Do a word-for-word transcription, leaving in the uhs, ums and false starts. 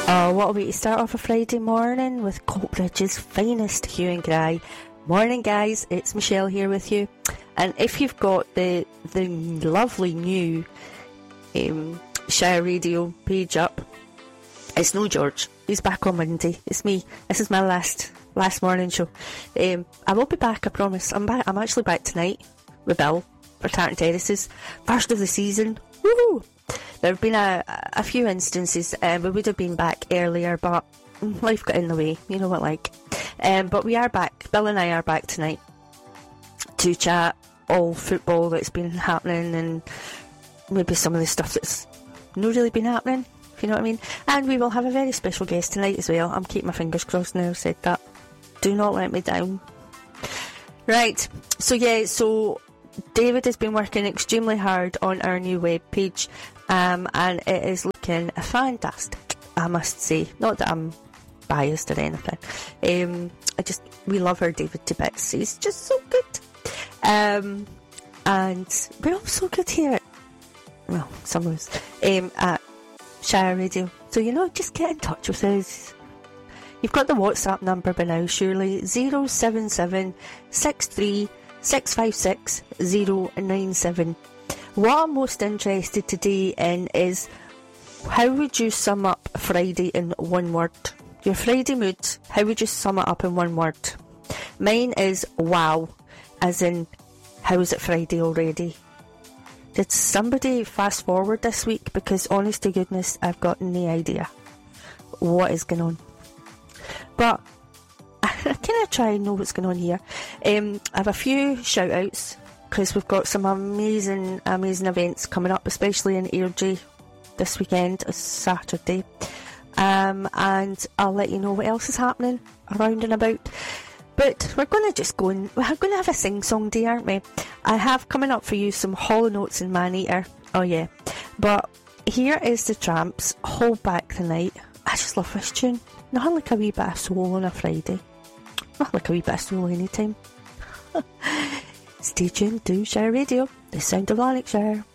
Oh, what a way to start off a Friday morning with Coatbridge's finest hue and grey. Morning guys, it's Michelle here with you. And if you've got the the lovely new um, Shire Radio page up, it's no George. He's back on Monday. It's me. This is my last last morning show. Um, I will be back, I promise. I'm back. I'm actually back tonight with Bill for Tartan Terraces. First of the season. Woohoo! There have been a, a few instances um, we would have been back earlier, but life got in the way, you know what like. Um, but we are back, Bill and I are back tonight to chat all football that's been happening and maybe some of the stuff that's not really been happening, if you know what I mean. And we will have a very special guest tonight as well. I'm keeping my fingers crossed now, I've said that. Do not let me down. Right, so yeah, so David has been working extremely hard on our new web page, um, and it is looking fantastic, I must say. Not that I'm biased or anything. Um, I just we love our David to bits. He's just so good, um, and we're all so good here. At, well, some of us um, at Shire Radio. So you know, just get in touch with us. You've got the WhatsApp number by now, surely zero seven seven six three. six five six zero nine seven. What I'm most interested today in is how would you sum up Friday in one word? Your Friday mood, how would you sum it up in one word? Mine is wow, as in how is it Friday already? Did somebody fast forward this week? Because honest to goodness, I've got no idea what is going on. But I kind of try and know what's going on here. Um, I have a few shout outs because we've got some amazing, amazing events coming up, especially in Airdrie this weekend, it's Saturday. Um, and I'll let you know what else is happening around and about. But we're going to just go and we're going to have a sing song day, aren't we? I have coming up for you some Hall and Oates and Man-Eater. Oh yeah. But here is the Tramps, Hold Back the Night. I just love this tune. Nothing like a wee bit of soul on a Friday. Not like a wee bit of soul anytime. Stay tuned to Shire Radio, the sound of Lanarkshire.